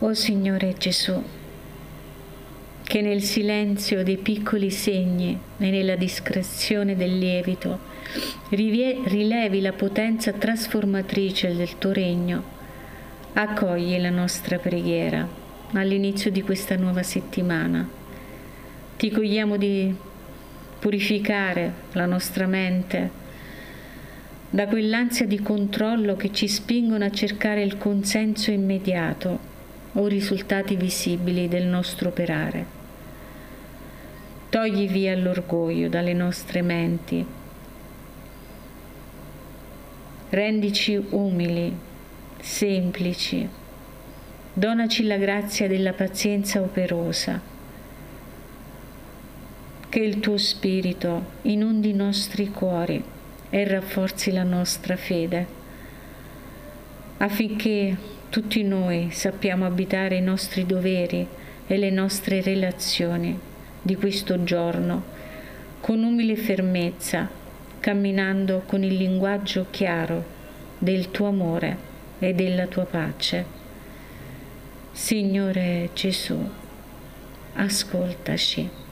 O Signore Gesù, che nel silenzio dei piccoli segni e nella discrezione del lievito rilevi la potenza trasformatrice del tuo regno, accogli la nostra preghiera all'inizio di questa nuova settimana. Ti chiediamo di purificare la nostra mente da quell'ansia di controllo che ci spingono a cercare il consenso immediato o risultati visibili del nostro operare. Togli via l'orgoglio dalle nostre menti. Rendici umili, semplici. Donaci la grazia della pazienza operosa. Che il tuo Spirito inundi i nostri cuori e rafforzi la nostra fede, affinché tutti noi sappiamo abitare i nostri doveri e le nostre relazioni di questo giorno con umile fermezza, camminando con il linguaggio chiaro del tuo amore e della tua pace. Signore Gesù, ascoltaci.